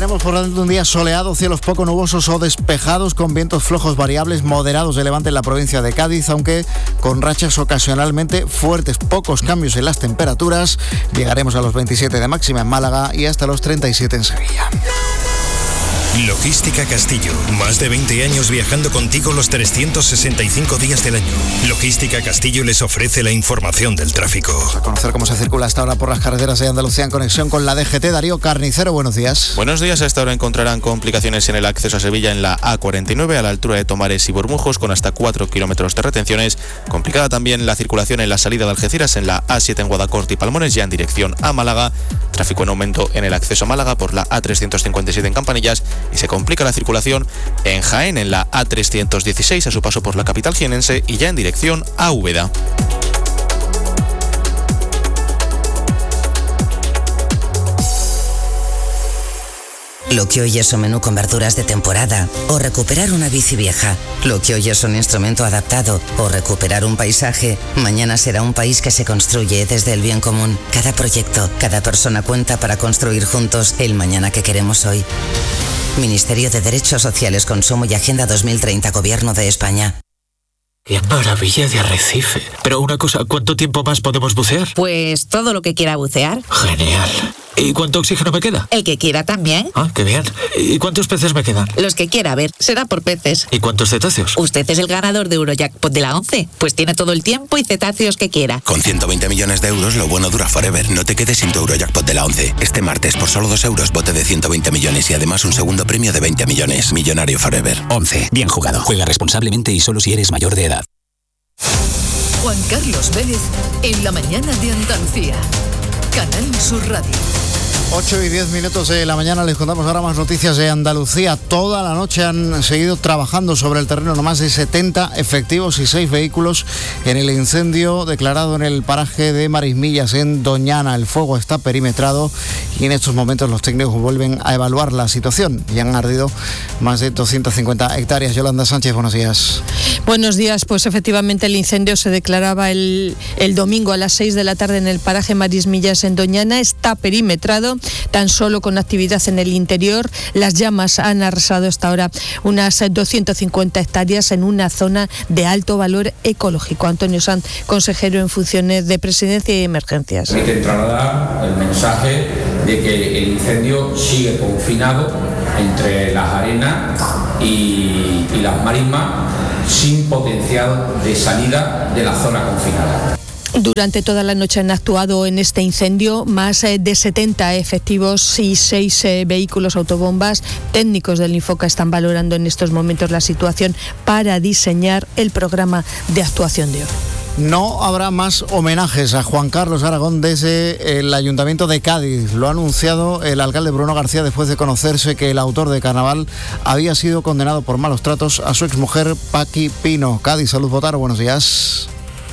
Tendremos por delante un día soleado, cielos poco nubosos o despejados con vientos flojos variables moderados de levante en la provincia de Cádiz, aunque con rachas ocasionalmente fuertes, pocos cambios en las temperaturas. Llegaremos a los 27 de máxima en Málaga y hasta los 37 en Sevilla. Logística Castillo. Más de 20 años viajando contigo los 365 días del año. Logística Castillo les ofrece la información del tráfico. Vamos a conocer cómo se circula hasta ahora por las carreteras de Andalucía en conexión con la DGT. Darío Carnicero, buenos días. Buenos días. A esta hora encontrarán complicaciones en el acceso a Sevilla en la A49 a la altura de Tomares y Bormujos con hasta 4 kilómetros de retenciones. Complicada también la circulación en la salida de Algeciras en la A7 en Guadacorte y Palmones ya en dirección a Málaga. Tráfico en aumento en el acceso a Málaga por la A357 en Campanillas. Y se complica la circulación en Jaén en la A316 a su paso por la capital jienense y ya en dirección a Úbeda. Lo que hoy es un menú con verduras de temporada o recuperar una bici vieja. Lo que hoy es un instrumento adaptado o recuperar un paisaje, mañana será un país que se construye desde el bien común. Cada proyecto, cada persona cuenta para construir juntos el mañana que queremos hoy. Ministerio de Derechos Sociales, Consumo y Agenda 2030, Gobierno de España. ¡Qué maravilla de arrecife! Pero una cosa, ¿cuánto tiempo más podemos bucear? Pues todo lo que quiera bucear. Genial. ¿Y cuánto oxígeno me queda? El que quiera también. Ah, qué bien. ¿Y cuántos peces me quedan? Los que quiera, a ver, será por peces. ¿Y cuántos cetáceos? Usted es el ganador de Eurojackpot de la 11. Pues tiene todo el tiempo y cetáceos que quiera. Con 120 millones de euros, lo bueno dura forever. No te quedes sin tu Eurojackpot de la 11. Este martes, por solo 2 euros, bote de 120 millones y además un segundo premio de 20 millones. Millonario forever. 11. Bien jugado. Juega responsablemente y solo si eres mayor de edad. Juan Carlos Vélez en la mañana de Andalucía. Canal Sur Radio. 8 y 10 minutos de la mañana, les contamos ahora más noticias de Andalucía. Toda la noche han seguido trabajando sobre el terreno, no más de 70 efectivos y 6 vehículos en el incendio declarado en el paraje de Marismillas, en Doñana. El fuego está perimetrado y en estos momentos los técnicos vuelven a evaluar la situación. Y han ardido más de 250 hectáreas. Yolanda Sánchez, buenos días. Buenos días, pues efectivamente el incendio se declaraba el domingo a las 6 de la tarde en el paraje Marismillas, en Doñana. Está perimetrado, tan solo con actividad en el interior. Las llamas han arrasado hasta ahora unas 250 hectáreas en una zona de alto valor ecológico. Antonio Sanz, consejero en funciones de Presidencia y Emergencias. Hay que trasladar el mensaje de que el incendio sigue confinado entre las arenas y las marismas, sin potencial de salida de la zona confinada. Durante toda la noche han actuado en este incendio más de 70 efectivos y 6 vehículos autobombas. Técnicos del Infoca están valorando en estos momentos la situación para diseñar el programa de actuación de hoy. No habrá más homenajes a Juan Carlos Aragón desde el Ayuntamiento de Cádiz. Lo ha anunciado el alcalde Bruno García después de conocerse que el autor de Carnaval había sido condenado por malos tratos a su exmujer Paqui Pino. Cádiz, Salud Botaro, buenos días.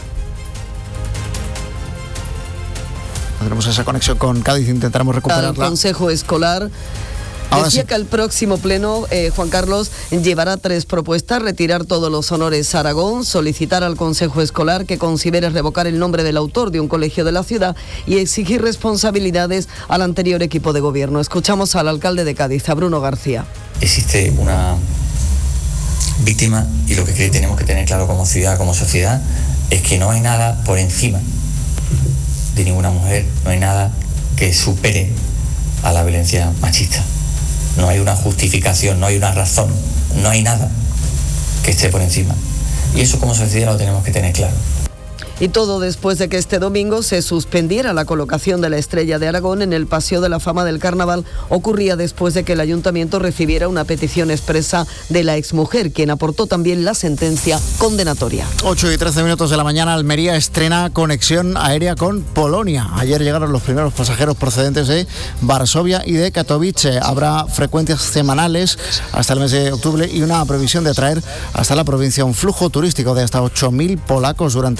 Tenemos esa conexión con Cádiz, intentaremos recuperarla. El Consejo Escolar decía que al próximo pleno, Juan Carlos, llevará 3 propuestas: retirar todos los honores a Aragón, solicitar al Consejo Escolar que considere revocar el nombre del autor de un colegio de la ciudad y exigir responsabilidades al anterior equipo de gobierno. Escuchamos al alcalde de Cádiz, a Bruno García. Existe una víctima y lo que tenemos que tener claro como ciudad, como sociedad, es que no hay nada por encima de ninguna mujer, no hay nada que supere a la violencia machista. No hay una justificación, no hay una razón, no hay nada que esté por encima. Y eso como sociedad lo tenemos que tener claro. Y todo después de que este domingo se suspendiera la colocación de la Estrella de Aragón en el Paseo de la Fama del Carnaval. Ocurría después de que el ayuntamiento recibiera una petición expresa de la exmujer, quien aportó también la sentencia condenatoria. 8 y 13 minutos de la mañana, Almería estrena conexión aérea con Polonia. Ayer llegaron los primeros pasajeros procedentes de Varsovia y de Katowice. Habrá frecuencias semanales hasta el mes de octubre y una previsión de atraer hasta la provincia un flujo turístico de hasta 8.000 polacos durante el verano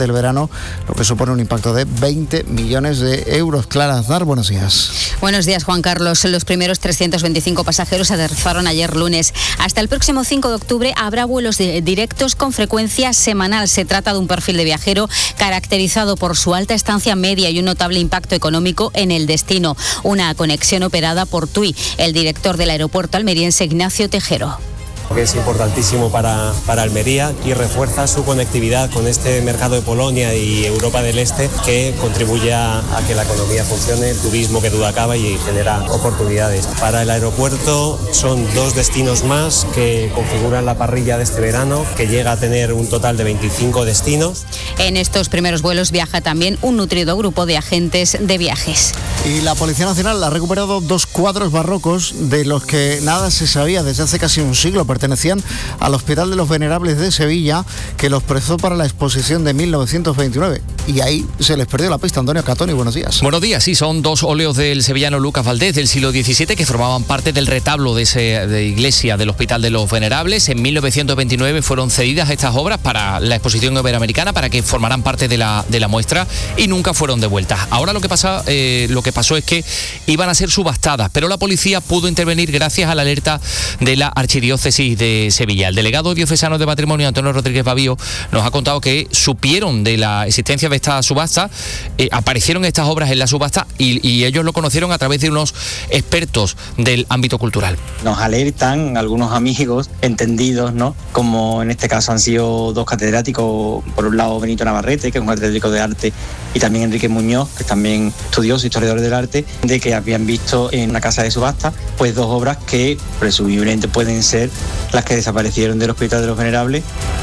destino, lo que supone un impacto de 20 millones de euros. Clara Aznar, buenos días. Buenos días, Juan Carlos. Los primeros 325 pasajeros aterrizaron ayer lunes. Hasta el próximo 5 de octubre habrá vuelos directos con frecuencia semanal. Se trata de un perfil de viajero caracterizado por su alta estancia media y un notable impacto económico en el destino. Una conexión operada por TUI. El director del aeropuerto almeriense, Ignacio Tejero. Que es importantísimo para Almería y refuerza su conectividad con este mercado de Polonia y Europa del Este, que contribuye a que la economía funcione, el turismo que duda acaba y genera oportunidades. Para el aeropuerto son 2 destinos más que configuran la parrilla de este verano, que llega a tener un total de 25 destinos. En estos primeros vuelos viaja también un nutrido grupo de agentes de viajes. Y la Policía Nacional ha recuperado 2 cuadros barrocos de los que nada se sabía desde hace casi un siglo. Pertenecían al Hospital de los Venerables de Sevilla, que los prestó para la exposición de 1929. Y ahí se les perdió la pista. Antonio Catoni, buenos días. Buenos días, sí, son 2 óleos del sevillano Lucas Valdés del siglo XVII que formaban parte del retablo de iglesia del Hospital de los Venerables. En 1929 fueron cedidas estas obras para la exposición iberoamericana, para que formaran parte de la muestra, y nunca fueron devueltas. Ahora lo que pasó es que iban a ser subastadas, pero la policía pudo intervenir gracias a la alerta de la Archidiócesis de Sevilla. El delegado diocesano de Patrimonio, Antonio Rodríguez Babío, nos ha contado que supieron de la existencia de esta subasta, aparecieron estas obras en la subasta y ellos lo conocieron a través de unos expertos del ámbito cultural. Nos alertan algunos amigos entendidos, ¿no? Como en este caso han sido 2 catedráticos, por un lado Benito Navarrete, que es un catedrático de arte, y también Enrique Muñoz, que también estudioso, historiador del arte, de que habían visto en una casa de subasta pues 2 obras que presumiblemente pueden ser las que desaparecieron del Hospital de los Venerables.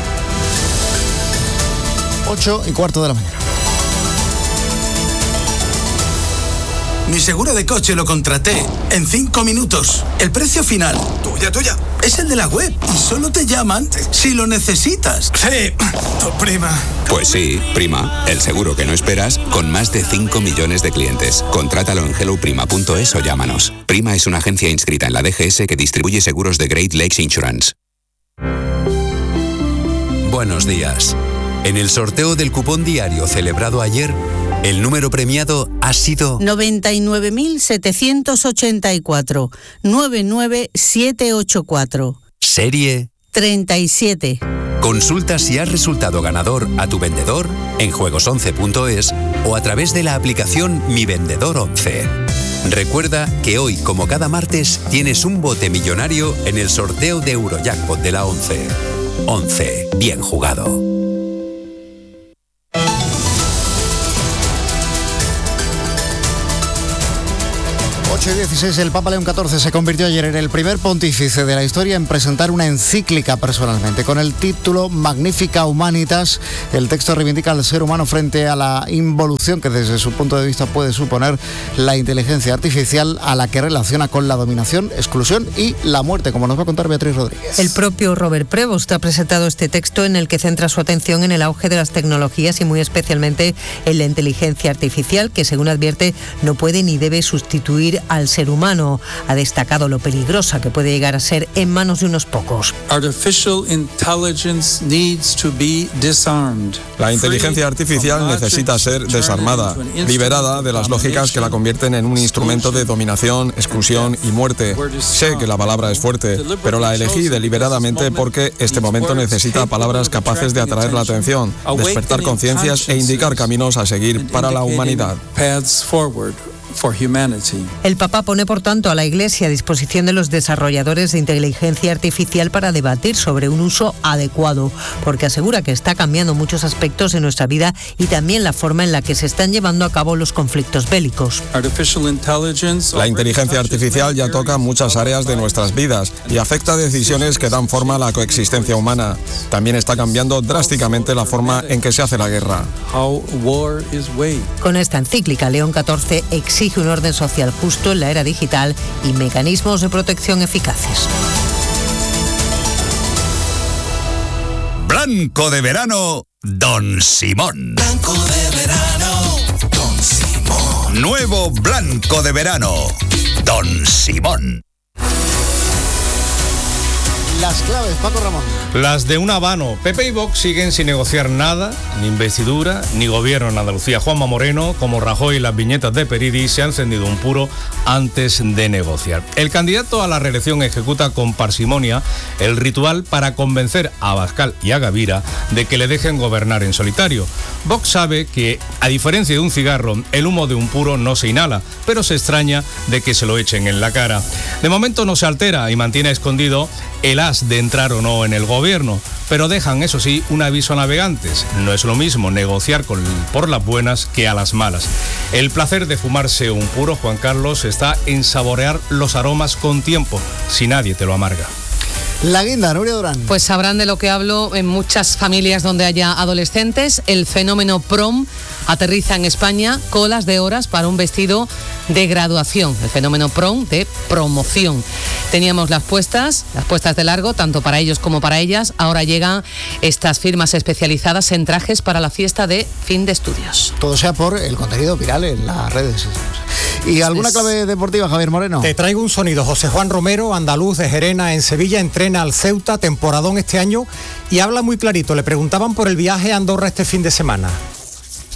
8:15 de la mañana. Mi seguro de coche lo contraté en 5 minutos. El precio final, tuya, es el de la web y solo te llaman si lo necesitas. Sí, tu prima. Pues sí, Prima, el seguro que no esperas, con más de 5 millones de clientes. Contrátalo en helloprima.es o llámanos. Prima es una agencia inscrita en la DGS que distribuye seguros de Great Lakes Insurance. Buenos días. En el sorteo del cupón diario celebrado ayer, el número premiado ha sido 99.784 99784. Serie 37. Consulta si has resultado ganador a tu vendedor en juegos11.es o a través de la aplicación Mi Vendedor 11. Recuerda que hoy, como cada martes, tienes un bote millonario en el sorteo de Eurojackpot de la 11. 11. Bien jugado. 8:16, el Papa León XIV se convirtió ayer en el primer pontífice de la historia en presentar una encíclica personalmente. Con el título Magnificat Humanitas, el texto reivindica al ser humano frente a la involución que desde su punto de vista puede suponer la inteligencia artificial, a la que relaciona con la dominación, exclusión y la muerte, como nos va a contar Beatriz Rodríguez. El propio Robert Prevost ha presentado este texto en el que centra su atención en el auge de las tecnologías y muy especialmente en la inteligencia artificial, que según advierte no puede ni debe sustituir al ser humano. Ha destacado lo peligrosa que puede llegar a ser en manos de unos pocos. La inteligencia artificial necesita ser desarmada, liberada de las lógicas que la convierten en un instrumento de dominación, exclusión y muerte. Sé que la palabra es fuerte, pero la elegí deliberadamente porque este momento necesita palabras capaces de atraer la atención, despertar conciencias e indicar caminos a seguir para la humanidad. El Papa pone, por tanto, a la Iglesia a disposición de los desarrolladores de inteligencia artificial para debatir sobre un uso adecuado, porque asegura que está cambiando muchos aspectos de nuestra vida y también la forma en la que se están llevando a cabo los conflictos bélicos. La inteligencia artificial ya toca muchas áreas de nuestras vidas y afecta decisiones que dan forma a la coexistencia humana. También está cambiando drásticamente la forma en que se hace la guerra. Con esta encíclica, León XIV exige un orden social justo en la era digital y mecanismos de protección eficaces. Blanco de verano, Don Simón. Blanco de verano, Don Simón. Nuevo blanco de verano, Don Simón. Las claves, Paco Ramón. Las de un habano. PP y Vox siguen sin negociar nada, ni investidura, ni gobierno en Andalucía. Juanma Moreno, como Rajoy y las viñetas de Peridis, se ha encendido un puro antes de negociar. El candidato a la reelección ejecuta con parsimonia el ritual para convencer a Abascal y a Gavira de que le dejen gobernar en solitario. Vox sabe que, a diferencia de un cigarro, el humo de un puro no se inhala, pero se extraña de que se lo echen en la cara. De momento no se altera y mantiene escondido el as de entrar o no en el gobierno, pero dejan, eso sí, un aviso a navegantes. No es lo mismo negociar por las buenas que a las malas. El placer de fumarse un puro, Juan Carlos, está en saborear los aromas con tiempo, si nadie te lo amarga. La guinda, Nuria Durán. Pues sabrán de lo que hablo en muchas familias donde haya adolescentes. El fenómeno prom aterriza en España, colas de horas para un vestido de graduación. El fenómeno prom de promoción. Teníamos las puestas de largo, tanto para ellos como para ellas. Ahora llegan estas firmas especializadas en trajes para la fiesta de fin de estudios. Todo sea por el contenido viral en las redes. ¿Y alguna clave deportiva, Javier Moreno? Te traigo un sonido. José Juan Romero, andaluz de Gerena en Sevilla, entrena al Ceuta, temporadón este año, y habla muy clarito. Le preguntaban por el viaje a Andorra este fin de semana.